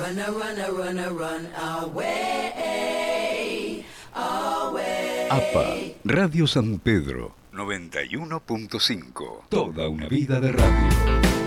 APA, Radio San Pedro, 91.5. Toda una vida de radio.